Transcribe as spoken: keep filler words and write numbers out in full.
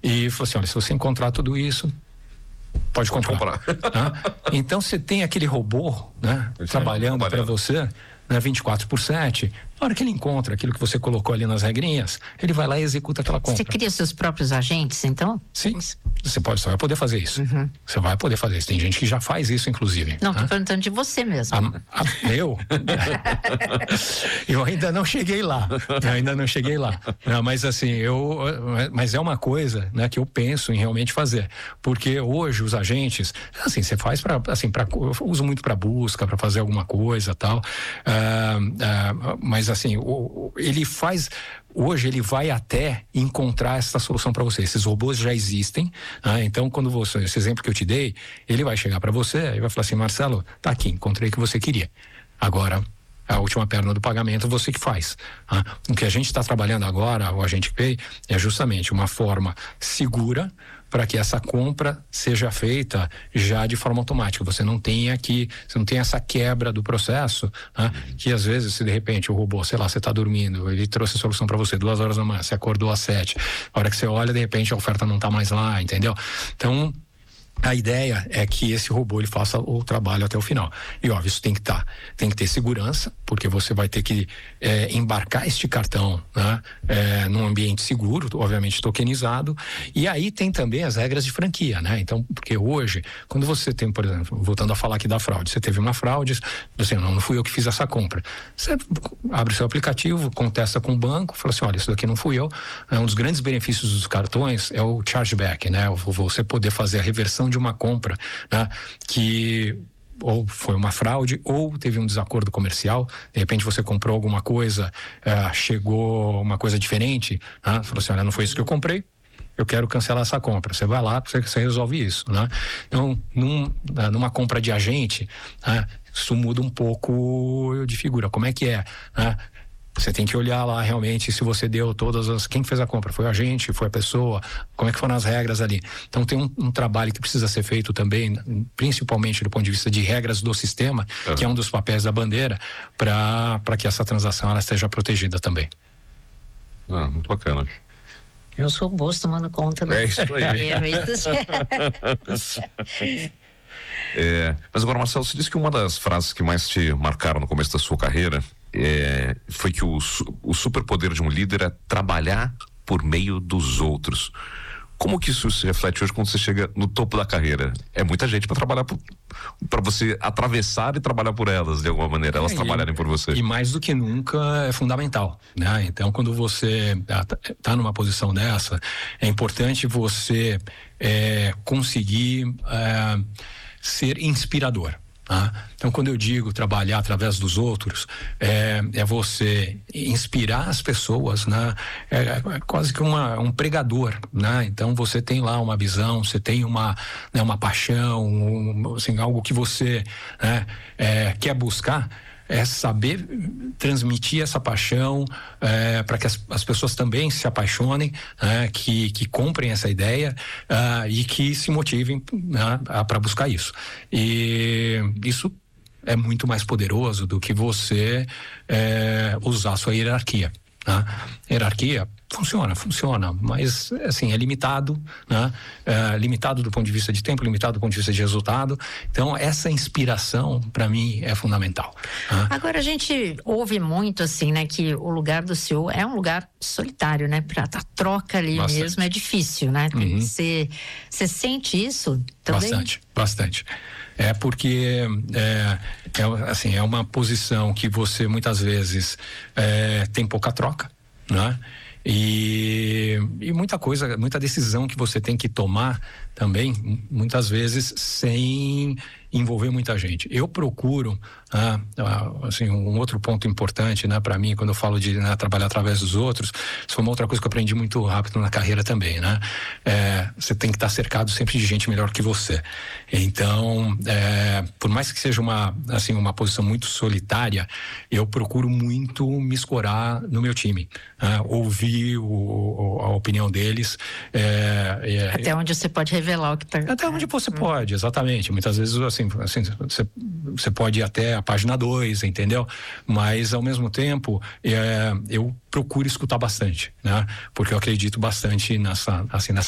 e falou assim, olha, se você encontrar tudo isso, pode comprar. Pode comprar. Tá? Então você tem aquele robô, né, trabalhando para você, né, vinte e quatro por sete. Na hora que ele encontra aquilo que você colocou ali nas regrinhas, ele vai lá e executa aquela compra. Você cria seus próprios agentes, então? Sim, você pode, você vai poder fazer isso. Uhum. Você vai poder fazer isso. Tem gente que já faz isso, inclusive. Não, né? Tô perguntando de você mesmo. A, a, eu? Eu ainda não cheguei lá. Eu ainda não cheguei lá. Não, mas assim, eu, mas é uma coisa, né, que eu penso em realmente fazer. Porque hoje os agentes, assim, você faz para, assim, pra, eu uso muito para busca, para fazer alguma coisa, tal. Ah, ah, mas assim, o, ele faz, hoje ele vai até encontrar essa solução para você. Esses robôs já existem, ah, então quando você, esse exemplo que eu te dei, ele vai chegar para você e vai falar assim, Marcelo, tá aqui, encontrei o que você queria. Agora, a última perna do pagamento você que faz. Ah, o que a gente está trabalhando agora, o Agente Pay, é justamente uma forma segura para que essa compra seja feita já de forma automática. Você não tenha que, você não tem essa quebra do processo, né? Que às vezes, se de repente o robô, sei lá, você está dormindo, ele trouxe a solução para você duas horas da manhã, você acordou às sete, a hora que você olha, de repente a oferta não está mais lá, entendeu? Então, a ideia é que esse robô ele faça o trabalho até o final. E óbvio, isso tem que estar, tá, tem que ter segurança, porque você vai ter que é, embarcar este cartão, né, é, num ambiente seguro, obviamente tokenizado. E aí tem também as regras de franquia, né? Então, porque hoje, quando você tem, por exemplo, voltando a falar aqui da fraude, você teve uma fraude, você não, não fui eu que fiz essa compra. Você abre seu aplicativo, contesta com o banco, fala assim, olha, isso daqui não fui eu. É, um dos grandes benefícios dos cartões é o chargeback, né? Você poder fazer a reversão de uma compra, né, que ou foi uma fraude ou teve um desacordo comercial, de repente você comprou alguma coisa, uh, chegou uma coisa diferente, né, falou assim, olha, não foi isso que eu comprei, eu quero cancelar essa compra. Você vai lá, você, você resolve isso, né? Então, num, numa compra de agente, né, isso muda um pouco de figura. Como é que é, né? Você tem que olhar lá realmente se você deu todas as... Quem fez a compra? Foi o agente? Foi a pessoa? Como é que foram as regras ali? Então tem um, um trabalho que precisa ser feito também, principalmente do ponto de vista de regras do sistema, uhum. que é um dos papéis da bandeira, para para que essa transação ela esteja protegida também. Ah, muito bacana. Eu sou o Bozo tomando conta. É isso aí. É, mas agora, Marcelo, você disse que uma das frases que mais te marcaram no começo da sua carreira é, foi que o, o superpoder de um líder é trabalhar por meio dos outros. Como que isso se reflete hoje quando você chega no topo da carreira? É muita gente para trabalhar para você atravessar e trabalhar por elas de alguma maneira, elas é, trabalharem e, por você. E mais do que nunca é fundamental, né? Então, quando você está numa posição dessa, é importante você é, conseguir é, ser inspirador. Ah, então, quando eu digo trabalhar através dos outros, é, é você inspirar as pessoas, né? É, é quase que uma, um pregador, né? Então, você tem lá uma visão, você tem uma, né, uma paixão, um, assim, algo que você, né, é, quer buscar. É saber transmitir essa paixão é, para que as, as pessoas também se apaixonem, né, que, que comprem essa ideia uh, e que se motivem, né, para buscar isso. E isso é muito mais poderoso do que você é, usar a sua hierarquia. Né? Hierarquia funciona, funciona, mas assim, é limitado, né? É, limitado do ponto de vista de tempo, limitado do ponto de vista de resultado. Então, essa inspiração, para mim, é fundamental. Né? Agora, a gente ouve muito, assim, né, que o lugar do C E O é um lugar solitário, né? Pra a troca ali bastante. Mesmo é difícil, né? Você uhum. sente isso também? Bastante, bastante. É porque é, é, assim, é uma posição que você muitas vezes é, tem pouca troca, né? E, e muita coisa, muita decisão que você tem que tomar também, muitas vezes sem envolver muita gente. Eu procuro, ah, assim, um outro ponto importante, né, para mim, quando eu falo de, né, trabalhar através dos outros, isso foi uma outra coisa que eu aprendi muito rápido na carreira também, né? É, você tem que estar cercado sempre de gente melhor que você. Então, é, por mais que seja uma, assim, uma posição muito solitária, eu procuro muito me escorar no meu time, né? Ouvir o, a opinião deles. É, é, até onde você pode revelar o que está... Até onde você hum. pode, exatamente. Muitas vezes, assim, assim você, você pode ir até a página dois, entendeu? Mas, ao mesmo tempo, é, eu procuro escutar bastante, né? Porque eu acredito bastante nessa, assim, nessa